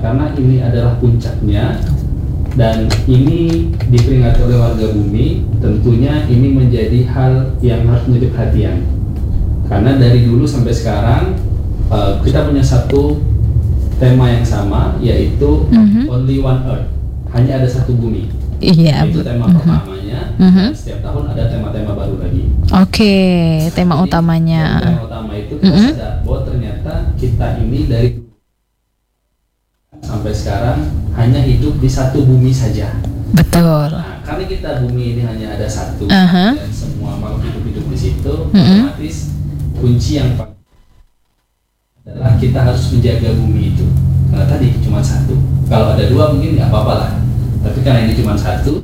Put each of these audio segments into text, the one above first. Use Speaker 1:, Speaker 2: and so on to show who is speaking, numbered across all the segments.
Speaker 1: karena ini adalah puncaknya dan ini diperingati oleh warga bumi. Tentunya ini menjadi hal yang harus menjadi perhatian, karena dari dulu sampai sekarang kita punya satu tema yang sama, yaitu Only One Earth, hanya ada satu bumi.
Speaker 2: Iya.
Speaker 1: Itu tema pertamanya. Dan setiap tahun ada tema-tema baru lagi.
Speaker 2: Oke, tema utamanya.
Speaker 1: Tema utama itu kita sadar bahwa ternyata kita ini dari sampai sekarang hanya hidup di satu bumi saja.
Speaker 2: Betul.
Speaker 1: Nah, karena kita bumi ini hanya ada satu dan semua makhluk hidup di situ, otomatis kunci yang paling adalah kita harus menjaga bumi itu. Karena tadi cuma satu. Kalau ada dua mungkin nggak apa-apa lah. Tapi karena ini cuma satu,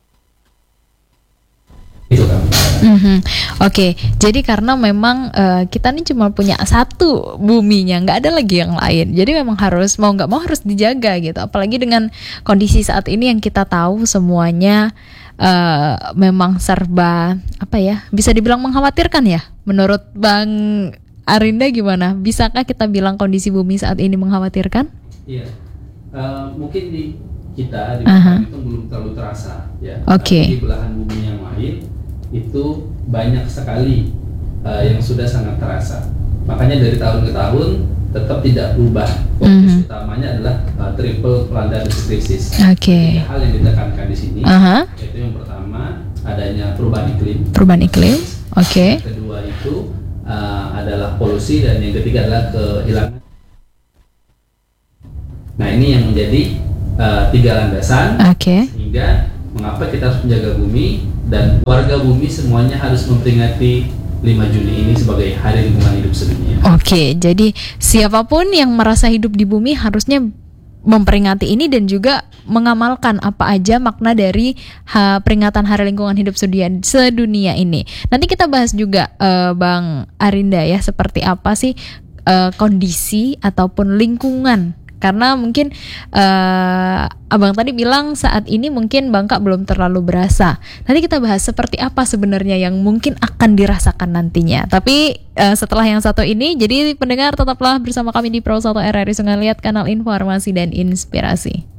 Speaker 1: itu kan.
Speaker 2: Oke, jadi karena memang kita nih cuma punya satu buminya, nggak ada lagi yang lain. Jadi memang harus mau nggak mau harus dijaga gitu. Apalagi dengan kondisi saat ini yang kita tahu semuanya memang serba bisa dibilang mengkhawatirkan ya. Menurut Bang Arinda gimana? Bisakah kita bilang kondisi bumi saat ini mengkhawatirkan?
Speaker 1: Iya, mungkin di kita di belahan itu belum terlalu terasa ya.
Speaker 2: Oke.
Speaker 1: Tapi di belahan bumi yang lain itu banyak sekali yang sudah sangat terasa. Makanya dari tahun ke tahun tetap tidak berubah. Fokus utamanya adalah triple planetary crisis.
Speaker 2: Oke.
Speaker 1: Tiga hal yang ditekankan di sini, yaitu yang pertama adanya perubahan iklim.
Speaker 2: Perubahan iklim. Oke.
Speaker 1: Yang kedua itu adalah polusi, dan yang ketiga adalah kehilangan. Nah, ini yang menjadi tiga landasan, sehingga mengapa kita harus menjaga bumi, dan warga bumi semuanya harus memperingati 5 Juni ini sebagai Hari Lingkungan Hidup Sedunia.
Speaker 2: Oke, jadi siapapun yang merasa hidup di bumi harusnya memperingati ini dan juga mengamalkan apa aja makna dari peringatan Hari Lingkungan Hidup Sedunia ini. Nanti kita bahas juga Bang Arinda ya, seperti apa sih kondisi ataupun lingkungan. Karena mungkin Abang tadi bilang saat ini mungkin Bangka belum terlalu berasa. Nanti kita bahas seperti apa sebenarnya yang mungkin akan dirasakan nantinya. Tapi setelah yang satu ini, jadi pendengar tetaplah bersama kami di Pro 1 RRI Sungai Liat, kanal informasi dan inspirasi.